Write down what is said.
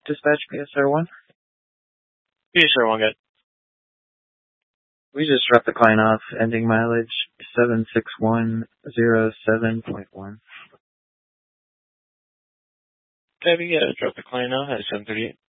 Dispatch PSR1. PSR1 got. We just dropped the client off, ending mileage 76107.1. Copy, drop the client off at 738.